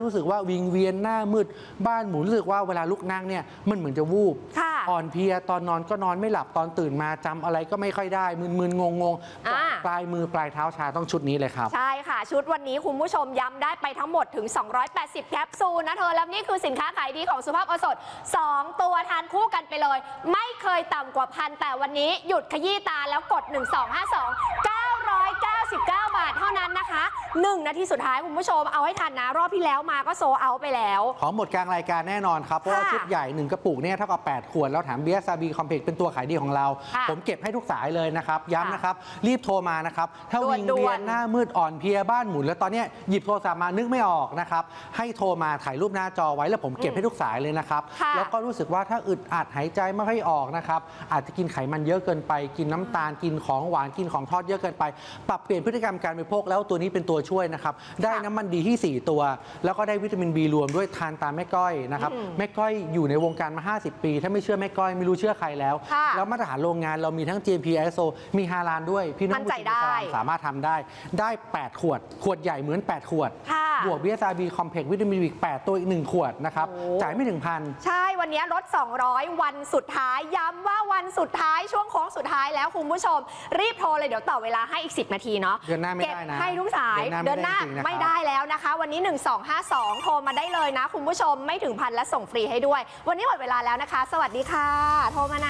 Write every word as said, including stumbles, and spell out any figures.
รู้สึกว่าวิงเวียนหน้ามืดบ้านหมุนรู้สึกว่าเวลาลุกนั่งเนี่ยมันเหมือนจะวูบอ่อนเพลียตอนนอนก็นอนไม่หลับตอนตื่นมาจำอะไรก็ไม่ค่อยได้มึนๆงงๆปลายมือปลายเท้าชาต้องชุดนี้เลยครับใช่ค่ะชุดวันนี้คุณผู้ชมย้ำได้ไปทั้งหมดถึงสองร้อยแปดสิบแคปซูลนะเธอแล้วนี่คือสินค้าขายดีของสุภาพโอสถสองตัวทานคู่กันไปเลยไม่เคยต่ำกว่าพันแต่วันนี้หยุดขยี้ตาแล้วกดหนึ่งสองห้าสอง เก้าร้อยเก้าสิบเก้าบาทเท่านั้นนะคะหนึ่งนาทีสุดท้ายคุณผู้ชมเอาให้ทันนะรอบที่แล้วมาก็โซเอาไปแล้วของหมดกลางรายการแน่นอนครับเพราะว่าชุดใหญ่หนึ่งกระปุกเนี่ยเท่ากับแปดขวดแล้วแถมเบียร์ซาบีคอมเพล็กซ์เป็นตัวขายดีของเราผมเก็บให้ทุกสายเลยนะครับย้ำนะครับรีบโทรมานะครับถ้าวิงเวียนหน้ามืดอ่อนเพลียบ้านหมุนแล้วตอนนี้หยิบโทรศัพท์มานึกไม่ออกนะครับให้โทรมาถ่ายรูปหน้าจอไว้แล้วผมเก็บให้ทุกสายเลยนะครับแล้วก็รู้สึกว่าถ้าอึดอัดหายใจไม่ค่อยออกนะครับอาจจะกินไขมันเยอะเกินไปกินน้ำตาลกินของหวานกินของทอดเยอะเกินไปปรับเปลี่ยนพฤติกรรมการบริโภคแล้วตัวนี้เป็นตัวช่วยนะครับได้น้ำมันดีที่สี่ตัวแล้วก็ได้วิตามิน บี รวมด้วยทานตามแม่ก้อยนะครับแม่ก้อยอยู่ในวงการมาห้าสิบปีถ้าไม่เชื่อแม่ก้อยไม่รู้เชื่อใครแล้วแล้วมาตรฐานโรงงานเรามีทั้ง จี เอ็ม พี ไอ เอส โอ มีฮาลาลด้วยพี่น้องผู้ชมสามารถทำได้ได้แปดขวดขวดใหญ่เหมือนแปดขวดบวก บี เอส อาร์ บี คอมเพล็กซ์วิตามิน บี แปดตัวอีกหนึ่งขวดนะครับจ่ายไม่ถึงพันใช่วันนี้ลดสองร้อยวันสุดท้ายย้ำว่าวันสุดท้ายช่วงโค้งสุดท้ายแล้วคุณผู้ชมรีบโทรเลยเดี๋ยวต่อเวลาให้อีกสิบนาทีเนาะเดือนหน้าไม่ได้นะให้ทุกสายเดือนหน้าไม่ได้แล้วนะคะวันนี้หนึ่งสองห้าสองโทรมาได้เลยนะคุณผู้ชมไม่ถึงพันและส่งฟรีให้ด้วยวันนี้หมดเวลาแล้วนะคะสวัสดีค่ะโทรมานะ